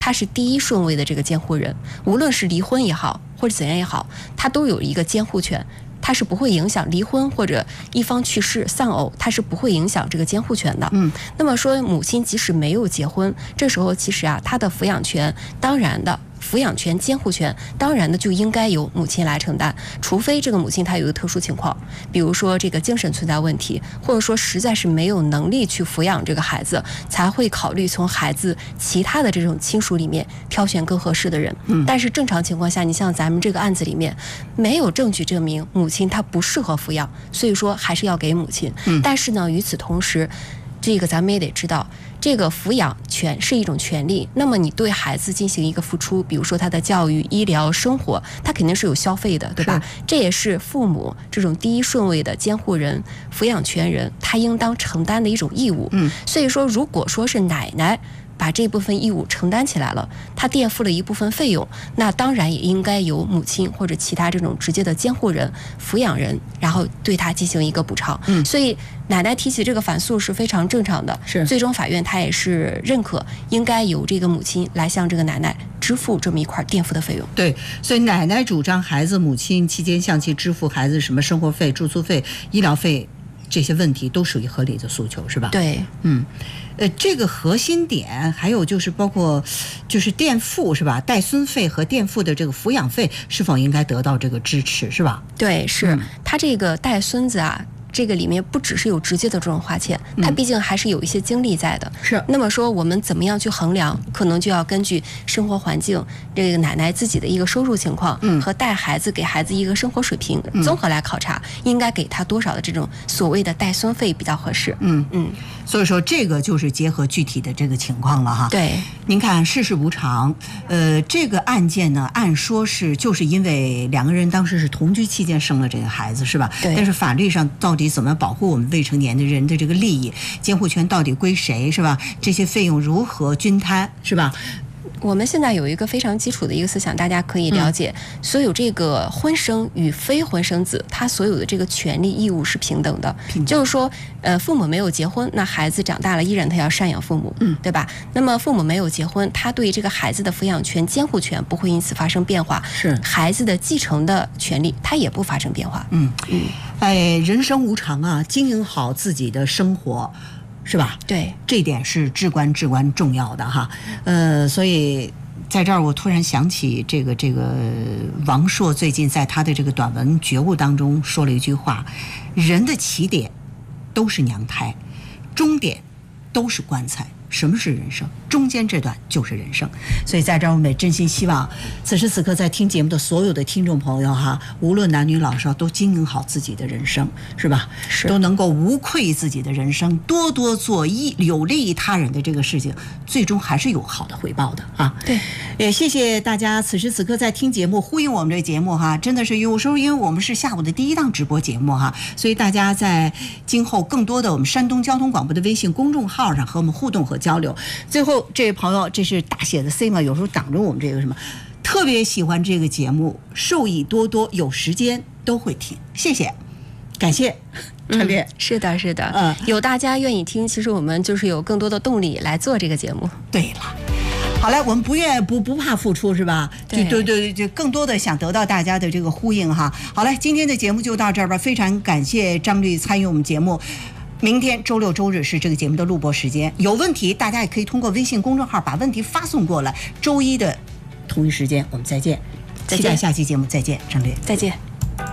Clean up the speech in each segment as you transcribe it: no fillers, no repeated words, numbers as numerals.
他是第一顺位的这个监护人，无论是离婚也好，或者怎样也好，他都有一个监护权。它是不会影响离婚或者一方去世丧偶，它是不会影响这个监护权的。那么说母亲即使没有结婚，这时候其实她的抚养权当然的。抚养权、监护权，当然的就应该由母亲来承担，除非这个母亲她有一个特殊情况，比如说这个精神存在问题，或者说实在是没有能力去抚养这个孩子，才会考虑从孩子其他的这种亲属里面挑选更合适的人。但是正常情况下，你像咱们这个案子里面，没有证据证明母亲她不适合抚养，所以说还是要给母亲。但是呢，与此同时，这个咱们也得知道，这个抚养权是一种权利，那么你对孩子进行一个付出，比如说他的教育、医疗、生活，他肯定是有消费的，对吧？这也是父母这种第一顺位的监护人、抚养权人，他应当承担的一种义务。所以说，如果说是奶奶把这部分义务承担起来了，他垫付了一部分费用，那当然也应该由母亲或者其他这种直接的监护人、抚养人，然后对他进行一个补偿。所以奶奶提起这个反诉是非常正常的，最终法院他也是认可应该由这个母亲来向这个奶奶支付这么一块垫付的费用。 对，所以奶奶主张孩子母亲期间向其支付孩子什么生活费、住宿费、医疗费，这些问题都属于合理的诉求，是吧？ 对， 这个核心点还有就是包括就是垫付是吧？带孙费和垫付的这个抚养费是否应该得到这个支持，是吧？ 对，是他这个带孙子啊。这个里面不只是有直接的这种花钱，它毕竟还是有一些精力在的。 是。 那么说我们怎么样去衡量，可能就要根据生活环境、这个奶奶自己的一个收入情况和带孩子给孩子一个生活水平综合来考察，应该给他多少的这种所谓的带孙费比较合适。 所以说这个就是结合具体的这个情况了哈。 对， 您看世事无常，这个案件呢，按说是就是因为两个人当时是同居期间生了这个孩子，是吧？ 对。 但是法律上到底怎么保护我们未成年的人的这个利益，监护权到底归谁，是吧？这些费用如何均摊，是吧？ 我们现在有一个非常基础的一个思想，大家可以了解，所有这个婚生与非婚生子，他所有的这个权利义务是平等的。就是说，父母没有结婚，那孩子长大了依然他要赡养父母，对吧？那么父母没有结婚，他对这个孩子的抚养权、监护权不会因此发生变化， 是孩子的继承的权利，他也不发生变化。 人生无常啊，经营好自己的生活。是吧？ 对， 这点是至关重要的哈。所以在这儿我突然想起这个王朔最近在他的这个短文《觉悟》当中说了一句话：人的起点都是娘胎，终点都是棺材。什么是人生？中间这段就是人生。所以在这儿我们也真心希望此时此刻在听节目的所有的听众朋友哈，无论男女老少都经营好自己的人生，是吧？ 是， 都能够无愧自己的人生，多多做有利于他人的这个事情，最终还是有好的回报的啊。 对， 也谢谢大家此时此刻在听节目，呼应我们这个节目哈，真的是有时候因为我们是下午的第一档直播节目哈，所以大家在今后更多的我们山东交通广播的微信公众号上和我们互动和交流。最后这位朋友，这是大写的 C 嘛，有时候挡着我们这个什么，特别喜欢这个节目，受益多多，有时间都会听，谢谢，感谢陈烈。 是的，有大家愿意听，其实我们就是有更多的动力来做这个节目。 对了，好了，我们不怕付出是吧？对，就更多的想得到大家的这个呼应哈。好了，今天的节目就到这儿吧，非常感谢张律参与我们节目。明天周六周日是这个节目的录播时间，有问题大家也可以通过微信公众号把问题发送过来。周一的同一时间我们再见，期待下期节目再见，张律再见。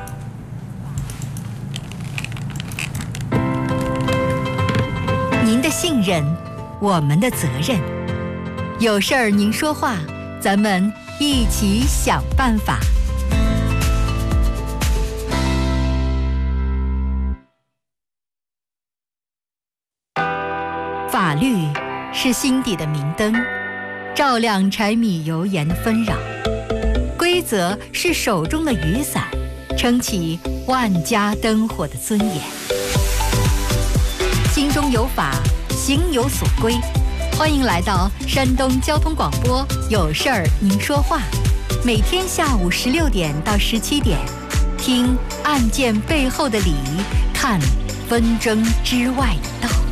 您的信任，我们的责任。有事儿您说话，咱们一起想办法。法律是心底的明灯，照亮柴米油盐的纷扰；规则是手中的雨伞，撑起万家灯火的尊严。心中有法，行有所归。欢迎来到山东交通广播，有事儿您说话。每天下午16点到17点，听案件背后的理，看纷争之外的道。